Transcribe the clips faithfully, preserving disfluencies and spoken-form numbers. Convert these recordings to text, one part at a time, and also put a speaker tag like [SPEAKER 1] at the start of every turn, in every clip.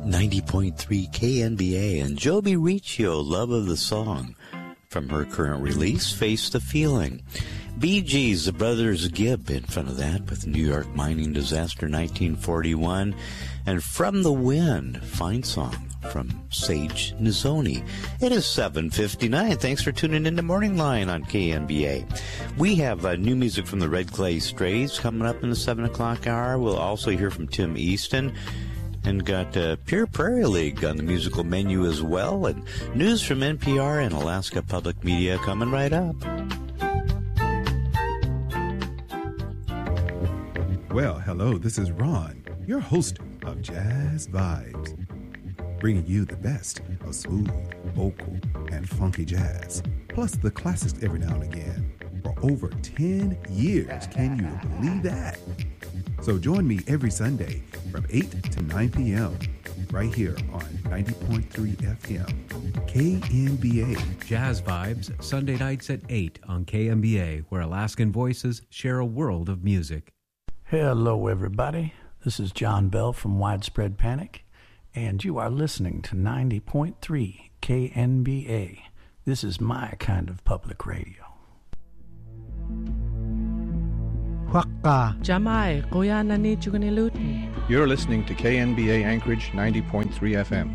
[SPEAKER 1] ninety point three K N B A and Joby Riccio, Love of the Song, from her current release, Face the Feeling. Bee Gees, the Brothers Gibb, in front of that with New York Mining Disaster nineteen forty-one, and From the Wind, fine song from Sage Nizoni. It is seven fifty-nine. Thanks for tuning in to Morning Line on K N B A. We have uh, new music from the Red Clay Strays coming up in the seven o'clock hour. We'll also hear from Tim Easton, and got uh, Pure Prairie League on the musical menu as well, and news from N P R and Alaska Public Media coming right up.
[SPEAKER 2] Well, hello, this is Ron, your host of Jazz Vibes, bringing you the best of smooth, vocal, and funky jazz, plus the classics every now and again. For over ten years, can you believe that? So join me every Sunday from eight to nine p.m. right here on ninety point three F M, K N B A.
[SPEAKER 3] Jazz Vibes, Sunday nights at eight on K N B A, where Alaskan voices share a world of music.
[SPEAKER 4] Hello, everybody. This is John Bell from Widespread Panic, and you are listening to ninety point three K N B A. This is my kind of public radio.
[SPEAKER 5] Jamai,
[SPEAKER 6] You're listening to K N B A Anchorage ninety point three F M.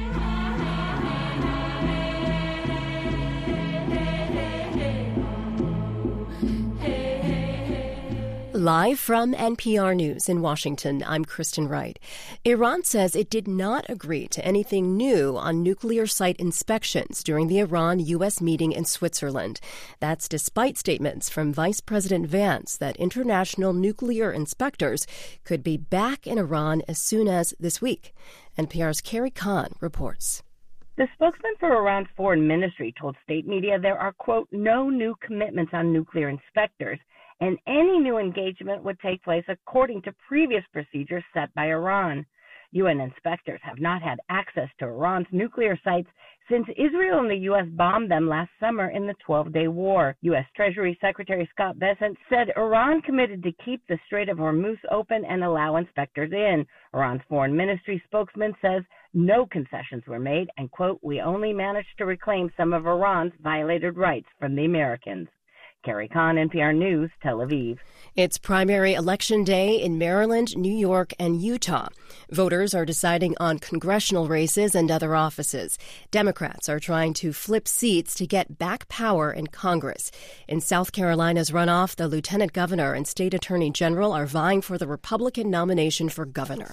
[SPEAKER 7] Live from N P R News in Washington, I'm Kristen Wright. Iran says it did not agree to anything new on nuclear site inspections during the Iran-U S meeting in Switzerland. That's despite statements from Vice President Vance that international nuclear inspectors could be back in Iran as soon as this week. N P R's Carrie Kahn reports.
[SPEAKER 8] The spokesman for Iran's foreign ministry told state media there are, quote, no new commitments on nuclear inspectors, and any new engagement would take place according to previous procedures set by Iran. U N inspectors have not had access to Iran's nuclear sites since Israel and the U S bombed them last summer in the twelve-day war. U S Treasury Secretary Scott Bessent said Iran committed to keep the Strait of Hormuz open and allow inspectors in. Iran's foreign ministry spokesman says no concessions were made and, quote, we only managed to reclaim some of Iran's violated rights from the Americans. Carrie Kahn, N P R News, Tel Aviv.
[SPEAKER 7] It's primary election day in Maryland, New York, and Utah. Voters are deciding on congressional races and other offices. Democrats are trying to flip seats to get back power in Congress. In South Carolina's runoff, the lieutenant governor and state attorney general are vying for the Republican nomination for governor.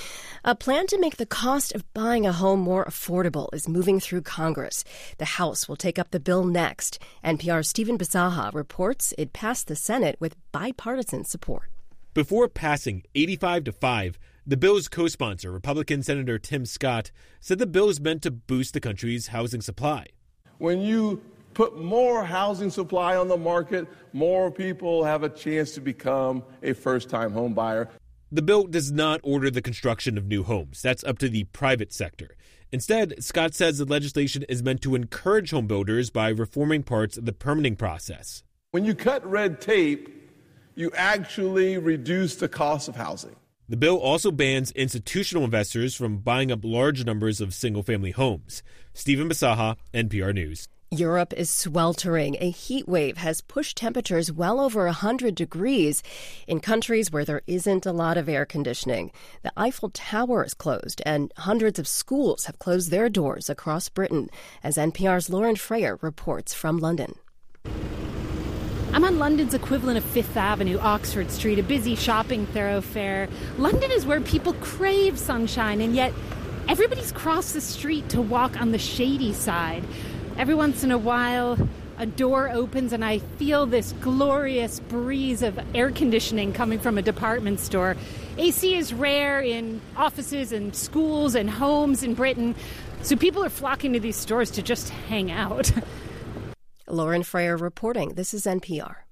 [SPEAKER 7] A plan to make the cost of buying a home more affordable is moving through Congress. The House will take up the bill next. N P R's Stephen Bisaha reports it passed the Senate with bipartisan support.
[SPEAKER 9] Before passing eighty-five to five, the bill's co-sponsor, Republican Senator Tim Scott, said the bill is meant to boost the country's housing supply.
[SPEAKER 10] When you put more housing supply on the market, more people have a chance to become a first-time home buyer.
[SPEAKER 9] The bill does not order the construction of new homes. That's up to the private sector. Instead, Scott says the legislation is meant to encourage home builders by reforming parts of the permitting process.
[SPEAKER 10] When you cut red tape, you actually reduce the cost of housing.
[SPEAKER 9] The bill also bans institutional investors from buying up large numbers of single-family homes. Stephen Bisaha, N P R News.
[SPEAKER 7] Europe is sweltering. A heat wave has pushed temperatures well over one hundred degrees in countries where there isn't a lot of air conditioning. The Eiffel Tower is closed, and hundreds of schools have closed their doors across Britain, as N P R's Lauren Freyer reports from London.
[SPEAKER 11] I'm on London's equivalent of Fifth Avenue, Oxford Street, a busy shopping thoroughfare. London is where people crave sunshine, and yet everybody's crossed the street to walk on the shady side. Every once in a while, a door opens and I feel this glorious breeze of air conditioning coming from a department store. A C is rare in offices and schools and homes in Britain, so people are flocking to these stores to just hang out.
[SPEAKER 7] Lauren Freyer reporting. This is N P R.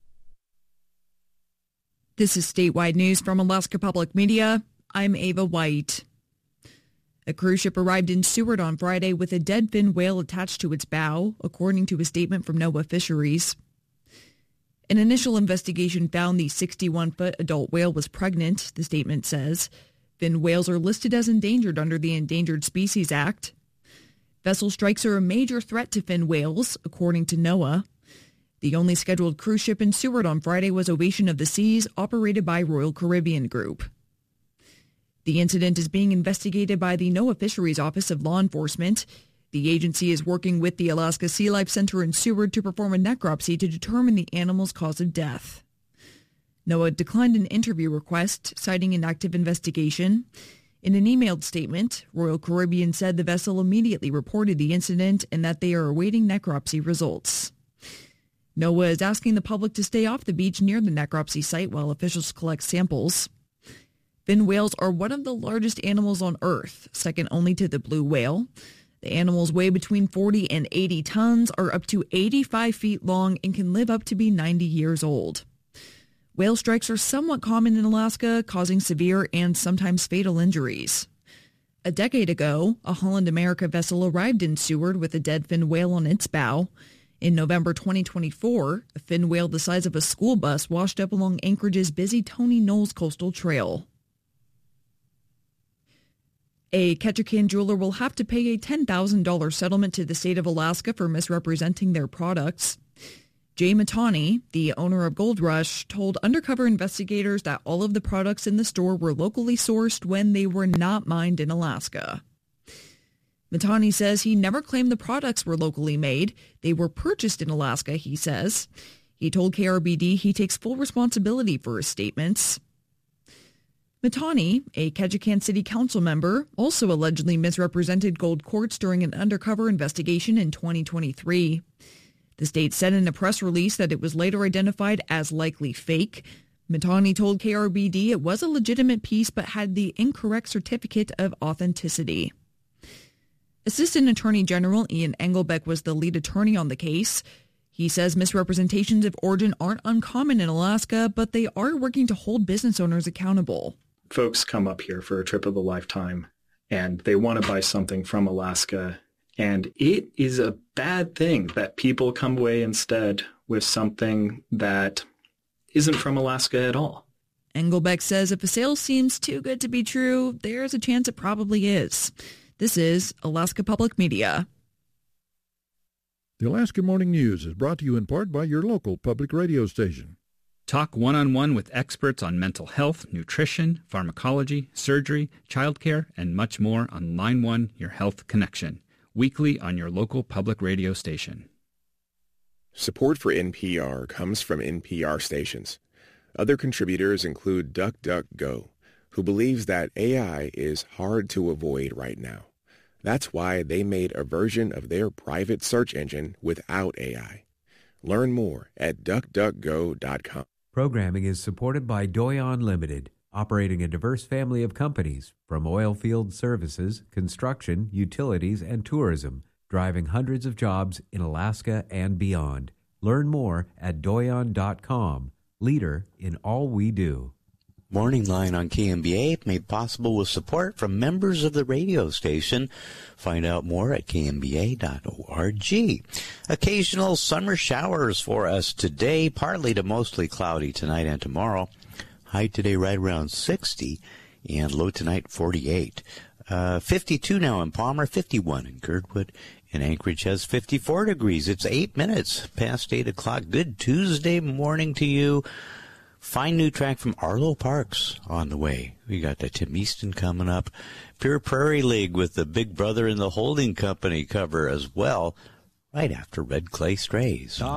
[SPEAKER 12] This is statewide news from Alaska Public Media. I'm Ava White. A cruise ship arrived in Seward on Friday with a dead fin whale attached to its bow, according to a statement from NOAA Fisheries. An initial investigation found the sixty-one foot adult whale was pregnant, the statement says. Fin whales are listed as endangered under the Endangered Species Act. Vessel strikes are a major threat to fin whales, according to NOAA. The only scheduled cruise ship in Seward on Friday was Ovation of the Seas, operated by Royal Caribbean Group. The incident is being investigated by the NOAA Fisheries Office of Law Enforcement. The agency is working with the Alaska Sea Life Center in Seward to perform a necropsy to determine the animal's cause of death. NOAA declined an interview request, citing an active investigation. In an emailed statement, Royal Caribbean said the vessel immediately reported the incident and that they are awaiting necropsy results. NOAA is asking the public to stay off the beach near the necropsy site while officials collect samples. Fin whales are one of the largest animals on Earth, second only to the blue whale. The animals weigh between forty and eighty tons, are up to eighty-five feet long, and can live up to be ninety years old. Whale strikes are somewhat common in Alaska, causing severe and sometimes fatal injuries. A decade ago, a Holland America vessel arrived in Seward with a dead fin whale on its bow. In November twenty twenty-four, a fin whale the size of a school bus washed up along Anchorage's busy Tony Knowles Coastal Trail. A Ketchikan jeweler will have to pay a ten thousand dollars settlement to the state of Alaska for misrepresenting their products. Jay Matani, the owner of Gold Rush, told undercover investigators that all of the products in the store were locally sourced when they were not mined in Alaska. Matani says he never claimed the products were locally made. They were purchased in Alaska, he says. He told K R B D he takes full responsibility for his statements. Matani, a Ketchikan City Council member, also allegedly misrepresented gold quartz during an undercover investigation in twenty twenty-three. The state said in a press release that it was later identified as likely fake. Matani told K R B D it was a legitimate piece but had the incorrect certificate of authenticity. Assistant Attorney General Ian Engelbeck was the lead attorney on the case. He says misrepresentations of origin aren't uncommon in Alaska, but they are working to hold business owners accountable.
[SPEAKER 5] Folks come up here for a trip of a lifetime, and they want to buy something from Alaska. And it is a bad thing that people come away instead with something that isn't from Alaska at all.
[SPEAKER 12] Engelbeck says if a sale seems too good to be true, there's a chance it probably is. This is Alaska Public Media.
[SPEAKER 13] The Alaska Morning News is brought to you in part by your local public radio station.
[SPEAKER 14] Talk one-on-one with experts on mental health, nutrition, pharmacology, surgery, childcare, and much more on Line one, Your Health Connection. Weekly on your local public radio station.
[SPEAKER 15] Support for N P R comes from N P R stations. Other contributors include DuckDuckGo, who believes that A I is hard to avoid right now. That's why they made a version of their private search engine without A I. Learn more at duck duck go dot com.
[SPEAKER 3] Programming is supported by Doyon Limited, operating a diverse family of companies from oil field services, construction, utilities, and tourism, driving hundreds of jobs in Alaska and beyond. Learn more at doyon dot com, leader in all we do.
[SPEAKER 1] Morning Line on K M B A made possible with support from members of the radio station. Find out more at k m b a dot org. Occasional summer showers for us today, partly to mostly cloudy tonight and tomorrow. High today right around sixty, and low tonight forty-eight. Uh, fifty-two now in Palmer, fifty-one in Girdwood, and Anchorage has fifty-four degrees. It's eight minutes past eight o'clock. Good Tuesday morning to you. Fine new track from Arlo Parks on the way. We got the Tim Easton coming up. Pure Prairie League with the Big Brother and the Holding Company cover as well, right after Red Clay Strays.